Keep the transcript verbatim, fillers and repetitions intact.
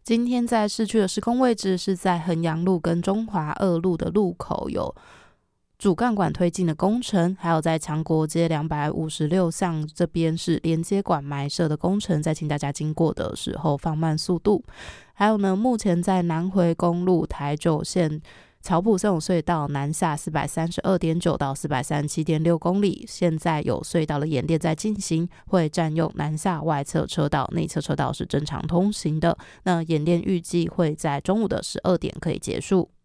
今天在市区的施工位置是在衡阳路跟中华二路的路口，有主干管推进的工程，还有在强国街两百五十六巷这边是连接管埋设的工程，再请大家经过的时候放慢速度。还有呢，目前在南回公路台九线草埔森永隧道南下 四百三十二点九 到 四百三十七点六 公里，现在有隧道的演练在进行，会占用南下外侧车道，内侧车道是正常通行的。那演练预计会在中午的十二点可以结束。